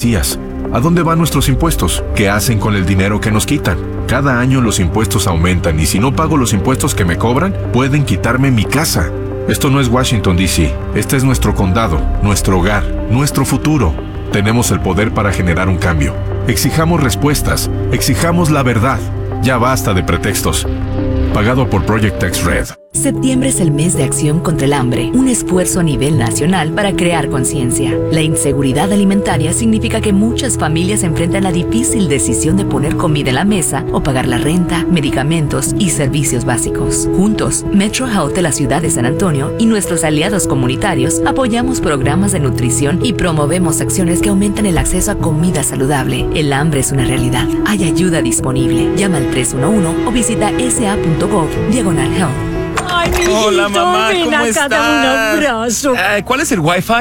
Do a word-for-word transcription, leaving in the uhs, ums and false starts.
policías? ¿A dónde van nuestros impuestos? ¿Qué hacen con el dinero que nos quitan? Cada año los impuestos aumentan y si no pago los impuestos que me cobran, pueden quitarme mi casa. Esto no es Washington, D C Este es nuestro condado, nuestro hogar, nuestro futuro. Tenemos el poder para generar un cambio. Exijamos respuestas, exijamos la verdad. Ya basta de pretextos. Pagado por Project Tax Red. Septiembre es el mes de acción contra el hambre, un esfuerzo a nivel nacional para crear conciencia. La inseguridad alimentaria significa que muchas familias enfrentan la difícil decisión de poner comida en la mesa o pagar la renta, medicamentos y servicios básicos. Juntos, Metro Health de la ciudad de San Antonio y nuestros aliados comunitarios apoyamos programas de nutrición y promovemos acciones que aumentan el acceso a comida saludable. El hambre es una realidad. Hay ayuda disponible. Llama al tres uno uno o visita s a punto gov diagonal health. Ay, mi hijito, Hola, mamá, ven ¿cómo acá, estás? dame un abrazo. Eh, ¿Cuál es el Wi-Fi?